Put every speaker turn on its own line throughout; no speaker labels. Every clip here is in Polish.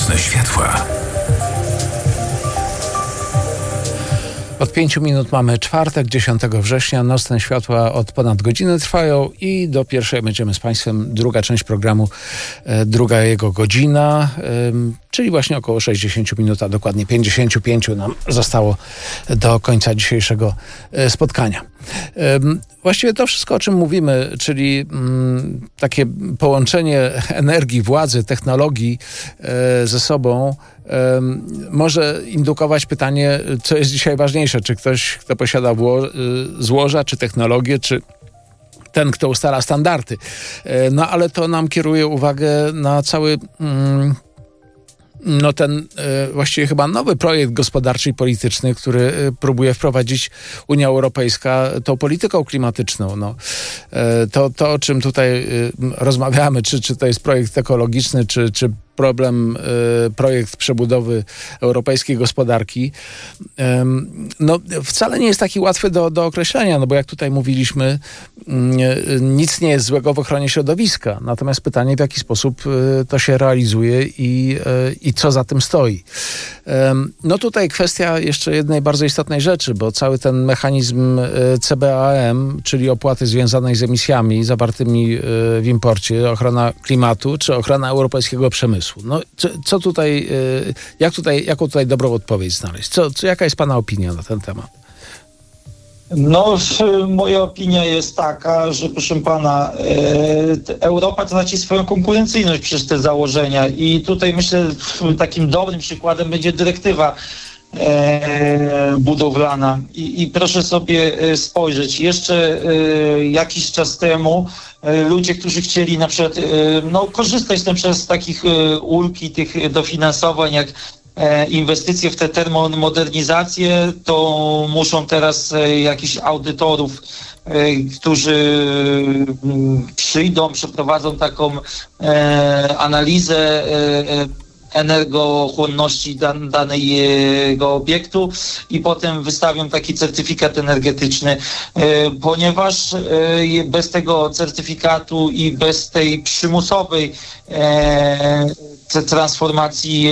Nocne światła.
Od 5 minut mamy czwartek, 10 września. Nocne światła od ponad godziny trwają i do pierwszej będziemy z Państwem. Druga część programu, druga jego godzina, czyli właśnie około 60 minut, a dokładnie 55 nam zostało do końca dzisiejszego spotkania. Właściwie to wszystko, o czym mówimy, czyli takie połączenie energii, władzy, technologii ze sobą, może indukować pytanie, co jest dzisiaj ważniejsze, czy ktoś, kto posiada złoża, czy technologię, czy ten, kto ustala standardy. No ale to nam kieruje uwagę na cały ten właściwie chyba nowy projekt gospodarczy i polityczny, który próbuje wprowadzić Unia Europejska tą polityką klimatyczną. To o czym tutaj rozmawiamy, czy to jest projekt ekologiczny, czy projekt przebudowy europejskiej gospodarki, wcale nie jest taki łatwy do określenia, bo jak tutaj mówiliśmy, nic nie jest złego w ochronie środowiska. Natomiast pytanie, w jaki sposób to się realizuje i co za tym stoi. Tutaj kwestia jeszcze jednej bardzo istotnej rzeczy, bo cały ten mechanizm CBAM, czyli opłaty związanej z emisjami zawartymi w imporcie, ochrona klimatu, czy ochrona europejskiego przemysłu. Co tutaj, jaką tutaj dobrą odpowiedź znaleźć? Jaka jest Pana opinia na ten temat?
Moja opinia jest taka, że proszę pana, Europa traci swoją konkurencyjność przez te założenia i tutaj myślę, takim dobrym przykładem będzie dyrektywa budowlana. I proszę sobie spojrzeć, jeszcze jakiś czas temu ludzie, którzy chcieli na przykład korzystać na przykład z takich ulg i tych dofinansowań, jak inwestycje w te termomodernizacje, to muszą teraz jakichś audytorów, którzy przyjdą, przeprowadzą taką analizę energochłonności danego obiektu i potem wystawią taki certyfikat energetyczny, ponieważ bez tego certyfikatu i bez tej przymusowej transformacji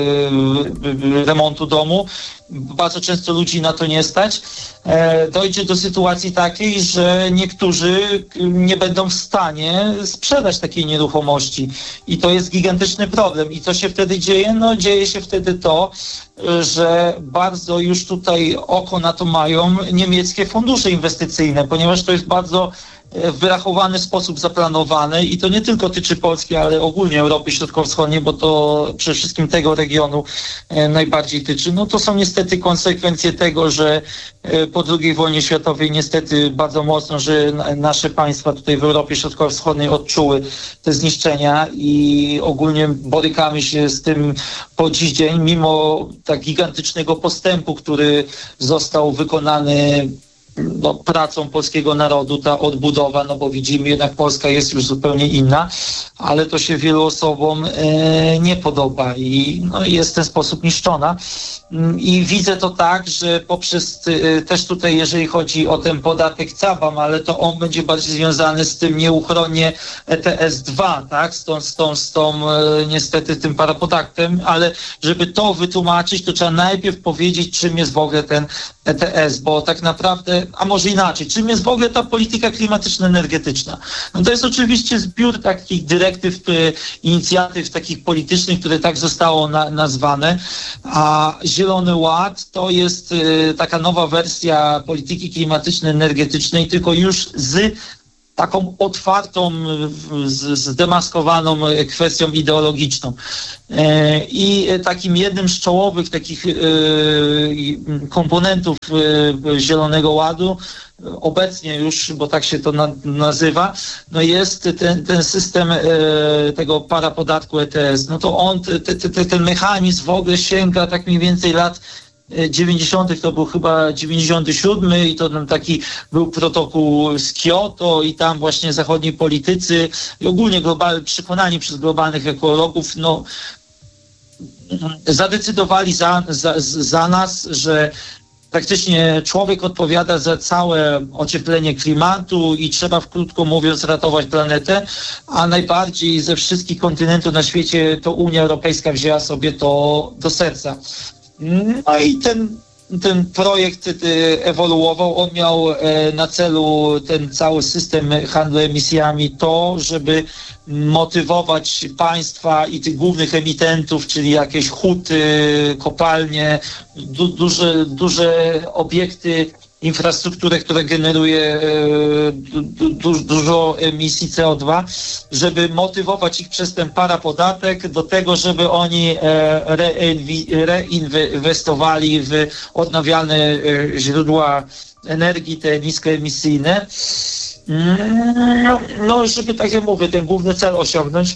remontu domu, bardzo często ludzi na to nie stać, dojdzie do sytuacji takiej, że niektórzy nie będą w stanie sprzedać takiej nieruchomości i to jest gigantyczny problem. I co się wtedy dzieje? Dzieje się wtedy to, że bardzo już tutaj oko na to mają niemieckie fundusze inwestycyjne, ponieważ to jest bardzo w wyrachowany sposób zaplanowane i to nie tylko tyczy Polski, ale ogólnie Europy Środkowo-Wschodniej, bo to przede wszystkim tego regionu najbardziej tyczy. To są niestety konsekwencje tego, że po II wojnie światowej niestety bardzo mocno, że nasze państwa tutaj w Europie Środkowo-Wschodniej odczuły te zniszczenia i ogólnie borykamy się z tym po dziś dzień, mimo tak gigantycznego postępu, który został wykonany pracą polskiego narodu, ta odbudowa, bo widzimy jednak Polska jest już zupełnie inna, ale to się wielu osobom nie podoba i jest w ten sposób niszczona. I widzę to tak, że poprzez też tutaj, jeżeli chodzi o ten podatek CBAM, ale to on będzie bardziej związany z tym nieuchronnie ETS-2, tak? Z tą niestety tym parapodatkiem, ale żeby to wytłumaczyć, to trzeba najpierw powiedzieć, czym jest w ogóle ten ETS, bo tak naprawdę, a może inaczej, czym jest w ogóle ta polityka klimatyczno-energetyczna? To jest oczywiście zbiór takich dyrektyw, inicjatyw takich politycznych, które tak zostało nazwane, a Zielony Ład to jest taka nowa wersja polityki klimatyczno-energetycznej, tylko już z taką otwartą, zdemaskowaną kwestią ideologiczną. I takim jednym z czołowych takich komponentów Zielonego Ładu obecnie już, bo tak się to nazywa, jest ten system tego parapodatku ETS. To on, ten mechanizm w ogóle sięga tak mniej więcej lat 90. to był chyba 97 i to tam taki był protokół z Kioto i tam właśnie zachodni politycy i ogólnie przekonani przez globalnych ekologów zadecydowali za nas, że praktycznie człowiek odpowiada za całe ocieplenie klimatu i trzeba, krótko mówiąc, ratować planetę, a najbardziej ze wszystkich kontynentów na świecie to Unia Europejska wzięła sobie to do serca. No i ten projekt ewoluował, on miał na celu ten cały system handlu emisjami to, żeby motywować państwa i tych głównych emitentów, czyli jakieś huty, kopalnie, duże obiekty, infrastrukturę, która generuje dużo emisji CO2, żeby motywować ich przez ten parapodatek do tego, żeby oni reinwestowali w odnawialne źródła energii, te niskoemisyjne. No, żeby, tak jak mówię, ten główny cel osiągnąć,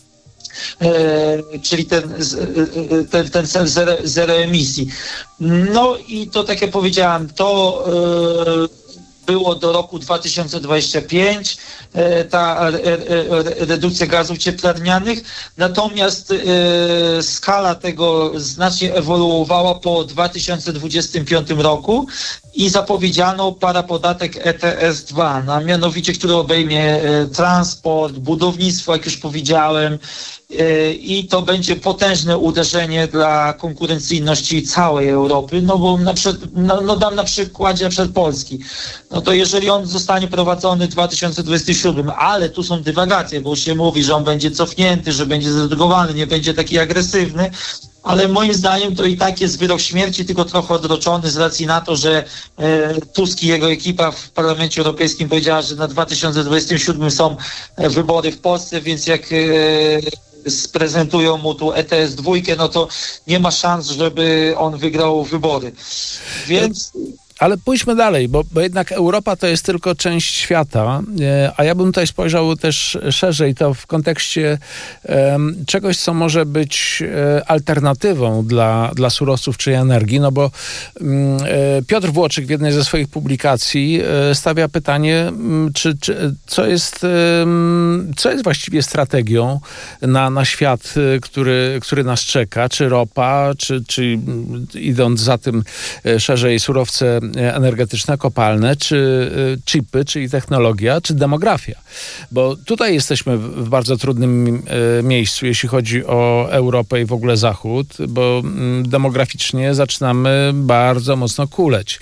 czyli ten cel zero emisji. No i to, tak jak powiedziałem, to było do roku 2025 ta redukcja gazów cieplarnianych, natomiast skala tego znacznie ewoluowała po 2025 roku i zapowiedziano parapodatek ETS-2, a mianowicie, który obejmie transport, budownictwo, jak już powiedziałem, i to będzie potężne uderzenie dla konkurencyjności całej Europy, no bo dam na przykładzie Polski. No to jeżeli on zostanie prowadzony w 2027, ale tu są dywagacje, bo się mówi, że on będzie cofnięty, że będzie zredukowany, nie będzie taki agresywny, ale moim zdaniem to i tak jest wyrok śmierci, tylko trochę odroczony z racji na to, że Tusk i jego ekipa w Parlamencie Europejskim powiedziała, że na 2027 są wybory w Polsce, więc jak sprezentują mu tu ETS-2, no to nie ma szans, żeby on wygrał wybory. Więc...
Ale pójdźmy dalej, bo jednak Europa to jest tylko część świata, a ja bym tutaj spojrzał też szerzej, to w kontekście czegoś, co może być alternatywą dla surowców czy energii, no bo Piotr Włoczyk w jednej ze swoich publikacji stawia pytanie, co jest właściwie strategią na świat, który nas czeka, czy ropa, czy idąc za tym szerzej surowce energetyczne, kopalne, czy chipy, czyli technologia, czy demografia. Bo tutaj jesteśmy w bardzo trudnym miejscu, jeśli chodzi o Europę i w ogóle Zachód, bo demograficznie zaczynamy bardzo mocno kuleć.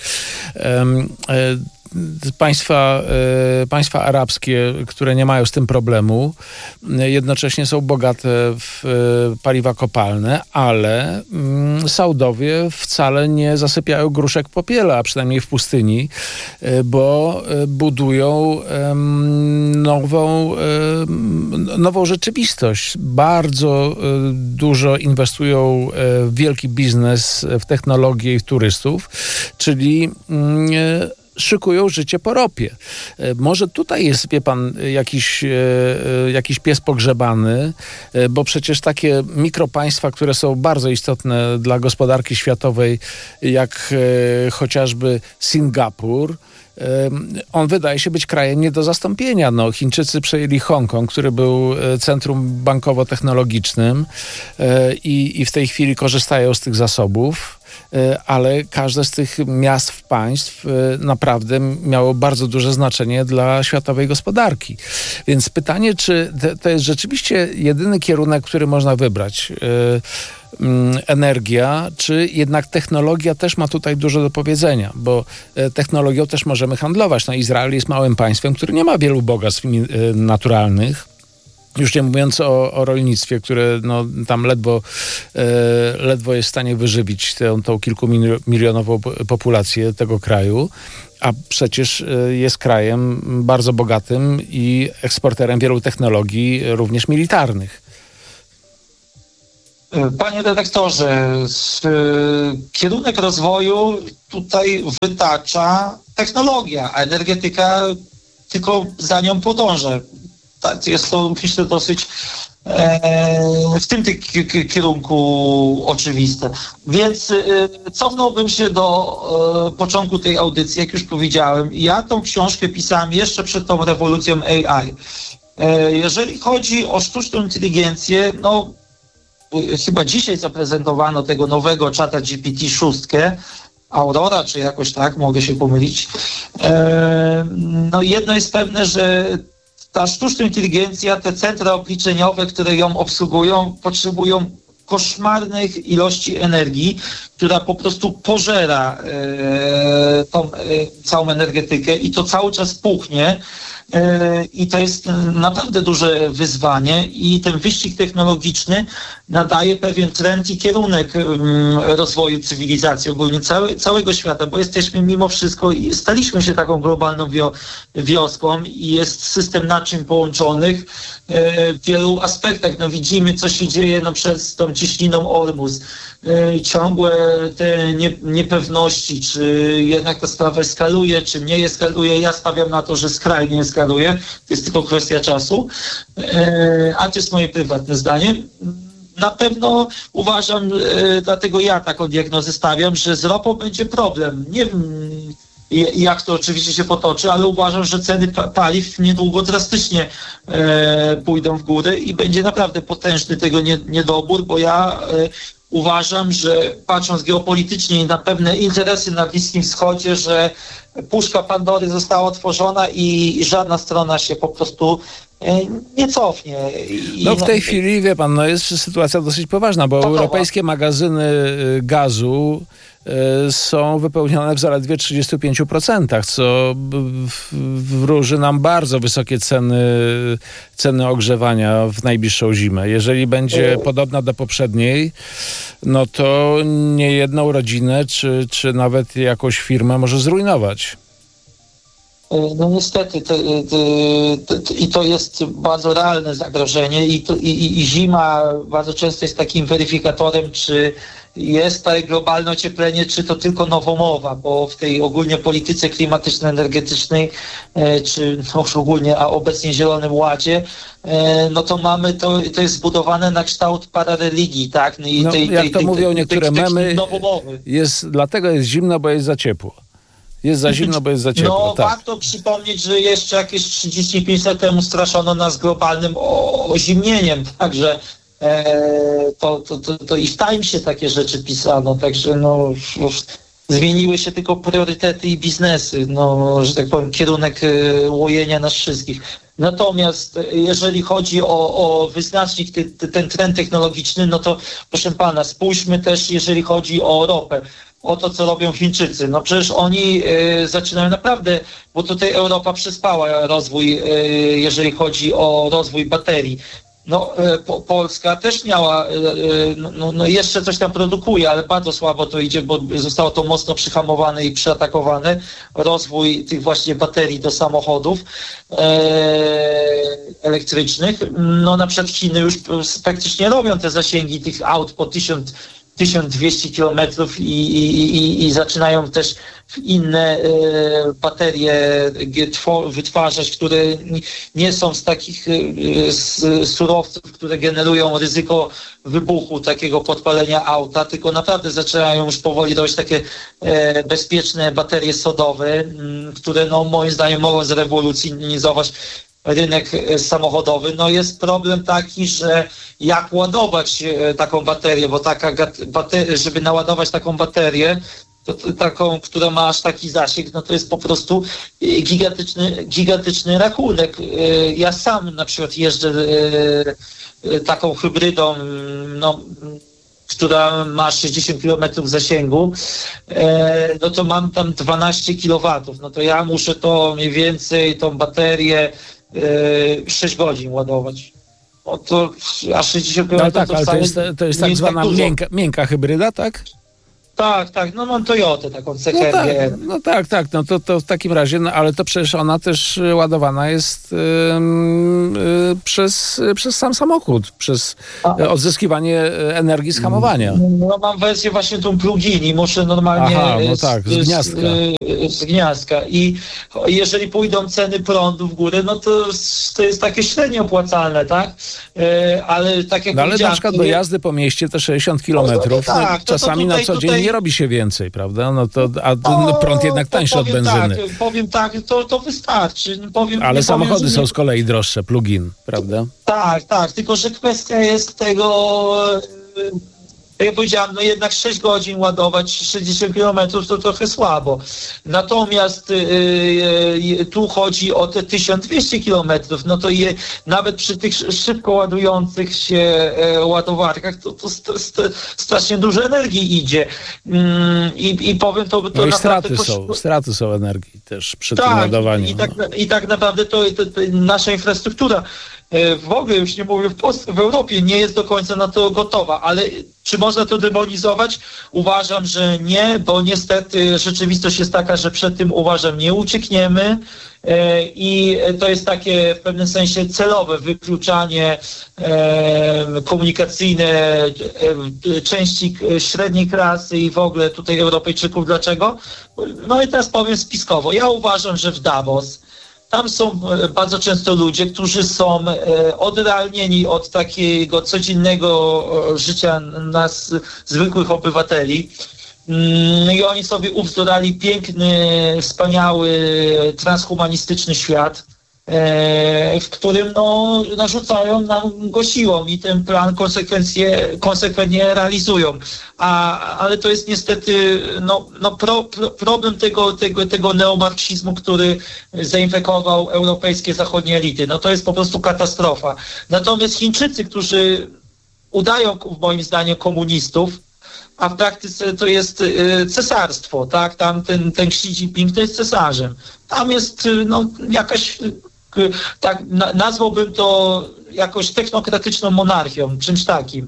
Państwa arabskie, które nie mają z tym problemu, jednocześnie są bogate w paliwa kopalne, ale Saudowie wcale nie zasypiają gruszek w popiele, a przynajmniej w pustyni, bo budują nową rzeczywistość. Bardzo dużo inwestują w wielki biznes, w technologię i w turystów, czyli szykują życie po ropie. Może tutaj jest, wie pan, jakiś pies pogrzebany, bo przecież takie mikropaństwa, które są bardzo istotne dla gospodarki światowej, jak chociażby Singapur, on wydaje się być krajem nie do zastąpienia. No, Chińczycy przejęli Hongkong, który był centrum bankowo-technologicznym i w tej chwili korzystają z tych zasobów, ale każde z tych miast, państw naprawdę miało bardzo duże znaczenie dla światowej gospodarki. Więc pytanie, czy to jest rzeczywiście jedyny kierunek, który można wybrać? Energia, czy jednak technologia też ma tutaj dużo do powiedzenia, bo technologią też możemy handlować. No, Izrael jest małym państwem, które nie ma wielu bogactw naturalnych. Już nie mówiąc o rolnictwie, które tam ledwo jest w stanie wyżywić tą kilkumilionową populację tego kraju, a przecież jest krajem bardzo bogatym i eksporterem wielu technologii, również militarnych.
Panie redaktorze, kierunek rozwoju tutaj wytacza technologia, a energetyka tylko za nią podąża. Tak, jest to, myślę, dosyć w tym kierunku oczywiste. Więc cofnąłbym się do początku tej audycji, jak już powiedziałem. Ja tą książkę pisałem jeszcze przed tą rewolucją AI. Jeżeli chodzi o sztuczną inteligencję, chyba dzisiaj zaprezentowano tego nowego czata GPT-6 Aurora, czy jakoś tak, mogę się pomylić. No jedno jest pewne, że ta sztuczna inteligencja, te centra obliczeniowe, które ją obsługują, potrzebują koszmarnych ilości energii, która po prostu pożera tą całą energetykę i to cały czas puchnie. I to jest naprawdę duże wyzwanie i ten wyścig technologiczny nadaje pewien trend i kierunek rozwoju cywilizacji ogólnie całego świata, bo jesteśmy mimo wszystko, staliśmy się taką globalną wioską i jest system naczyń połączonych w wielu aspektach. No widzimy, co się dzieje przez tą cieśniną Ormus. Ciągłe te niepewności, czy jednak ta sprawa eskaluje, czy nie eskaluje. Ja stawiam na to, że skrajnie eskaluje. To jest tylko kwestia czasu. A to jest moje prywatne zdanie. Na pewno uważam, dlatego ja taką diagnozę stawiam, że z ropą będzie problem. Nie wiem, jak to oczywiście się potoczy, ale uważam, że ceny paliw niedługo drastycznie pójdą w górę i będzie naprawdę potężny tego niedobór, bo ja uważam, że patrząc geopolitycznie na pewne interesy na Bliskim Wschodzie, że puszka Pandory została otworzona i żadna strona się po prostu nie cofnie.
No w tej chwili, wie pan, jest sytuacja dosyć poważna, bo europejskie magazyny gazu są wypełnione w zaledwie 35%, co wróży nam bardzo wysokie ceny ogrzewania w najbliższą zimę. Jeżeli będzie podobna do poprzedniej, no to niejedną rodzinę, czy nawet jakąś firmę może zrujnować.
No niestety i to jest bardzo realne zagrożenie i zima bardzo często jest takim weryfikatorem, czy jest to globalne ocieplenie, czy to tylko nowomowa, bo w tej ogólnie polityce klimatyczno-energetycznej, czy już ogólnie, a obecnie Zielonym Ładzie, no to mamy, to jest zbudowane na kształt parareligii, tak? I
no, jak to mówią niektóre memy, dlatego jest zimno, bo jest za ciepło. Jest za zimno, bo jest za ciepło.
No tak. Warto przypomnieć, że jeszcze jakieś 35 lat temu straszono nas globalnym ozimnieniem, także to i w Timesie takie rzeczy pisano, także no zmieniły się tylko priorytety i biznesy, no, że tak powiem, kierunek łojenia nas wszystkich. Natomiast jeżeli chodzi o wyznacznik, ten trend technologiczny, no to proszę pana, spójrzmy też, jeżeli chodzi o ropę, o to, co robią Chińczycy. No przecież oni zaczynają naprawdę, bo tutaj Europa przespała rozwój, jeżeli chodzi o rozwój baterii. No, Polska też miała, no jeszcze coś tam produkuje, ale bardzo słabo to idzie, bo zostało to mocno przyhamowane i przeatakowane. Rozwój tych właśnie baterii do samochodów elektrycznych. No na przykład Chiny już praktycznie robią te zasięgi tych aut po 1200 kilometrów i zaczynają też inne baterie wytwarzać, które nie są z takich surowców, które generują ryzyko wybuchu, takiego podpalenia auta, tylko naprawdę zaczynają już powoli robić takie bezpieczne baterie sodowe, które no moim zdaniem mogą zrewolucjonizować rynek samochodowy. No jest problem taki, że jak ładować taką baterię, bo żeby naładować taką baterię, to taką, która ma aż taki zasięg, no to jest po prostu gigantyczny rachunek. Ja sam na przykład jeżdżę taką hybrydą, no, która ma 60 km zasięgu, no to mam tam 12 kW. No to ja muszę to mniej więcej, tą baterię 6 godzin ładować. No to aż 60 km.
No tak, ale to jest tak zwana miękka hybryda, tak?
Tak, no mam Toyotę, taką CHR.
No tak, no to w takim razie, no ale to przecież ona też ładowana jest przez sam samochód, przez odzyskiwanie energii z hamowania.
No mam wersję właśnie tą plug-in i muszę normalnie z gniazdka. I jeżeli pójdą ceny prądu w górę, no to jest takie średnio opłacalne, tak? Ale tak jak
ale na przykład do jazdy po mieście te 60 kilometrów, czasami na co dzień nie robi się więcej, prawda? No to, prąd jednak tańszy od benzyny.
Powiem tak, to wystarczy.
Ale samochody są z kolei droższe, plug-in, prawda?
Tak, tylko że kwestia jest tego, tak jak powiedziałem, no jednak 6 godzin ładować 60 km to trochę słabo. Natomiast tu chodzi o te 1200 km, no to nawet przy tych szybko ładujących się ładowarkach to strasznie dużo energii idzie. I powiem to
no i
naprawdę...
straty są energii też przy tym ładowaniu.
I tak naprawdę to nasza infrastruktura, w ogóle już nie mówię w Polsce, w Europie nie jest do końca na to gotowa, ale czy można to demonizować? Uważam, że nie, bo niestety rzeczywistość jest taka, że przed tym nie uciekniemy i to jest takie w pewnym sensie celowe wykluczanie komunikacyjne części średniej klasy i w ogóle tutaj Europejczyków. Dlaczego? No i teraz powiem spiskowo. Ja uważam, że w Davos tam są bardzo często ludzie, którzy są odrealnieni od takiego codziennego życia nas, zwykłych obywateli. I oni sobie ubzdurali piękny, wspaniały, transhumanistyczny świat, w którym narzucają nam go siłą i ten plan konsekwentnie realizują. Ale to jest niestety problem tego neomarksizmu, który zainfekował europejskie zachodnie elity. No to jest po prostu katastrofa. Natomiast Chińczycy, którzy udają moim zdaniem komunistów, a w praktyce to jest cesarstwo, tak? Tam ten Xi Jinping to jest cesarzem. Tam jest jakaś, tak nazwałbym to jakoś technokratyczną monarchią, czymś takim.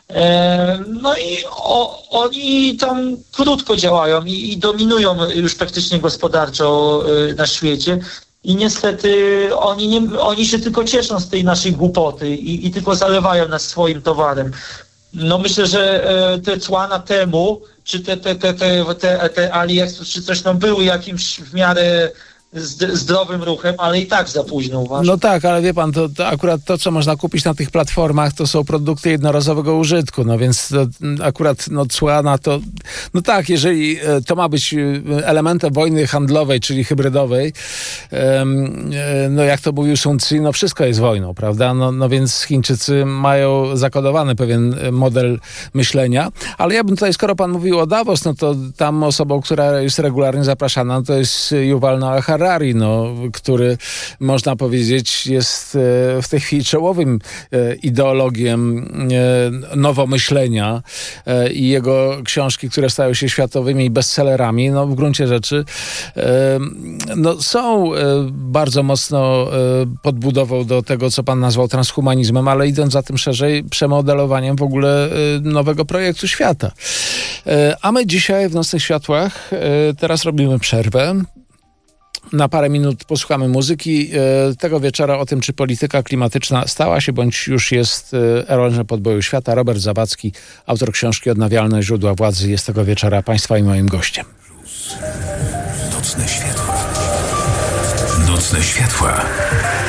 No i oni tam krótko działają i dominują już praktycznie gospodarczo na świecie. I niestety oni się tylko cieszą z tej naszej głupoty i tylko zalewają nas swoim towarem. No myślę, że te cła na temu, czy te AliExpress, czy coś tam były jakimś w miarę zdrowym ruchem, ale i tak za późno, uważam.
No tak, ale wie pan, to akurat to, co można kupić na tych platformach, to są produkty jednorazowego użytku, no więc to akurat cła na to, no tak, jeżeli to ma być elementem wojny handlowej, czyli hybrydowej, no jak to mówił Sun Tzu, no wszystko jest wojną, prawda? No więc Chińczycy mają zakodowany pewien model myślenia, ale ja bym tutaj, skoro pan mówił o Davos, no to tam osobą, która jest regularnie zapraszana, to jest Yuval Noah Harari, który można powiedzieć jest w tej chwili czołowym ideologiem nowomyślenia i jego książki, które stały się światowymi bestsellerami, w gruncie rzeczy są bardzo mocno podbudową do tego, co pan nazwał transhumanizmem, ale idąc za tym szerzej, przemodelowaniem w ogóle nowego projektu świata. A my dzisiaj w Nocnych Światłach teraz robimy przerwę. Na parę minut posłuchamy muzyki. Tego wieczora o tym, czy polityka klimatyczna stała się, bądź już jest orężem podboju świata. Robert Zawadzki, autor książki Odnawialne źródła władzy, jest tego wieczora państwa i moim gościem.
Nocne Światła. Nocne Światła.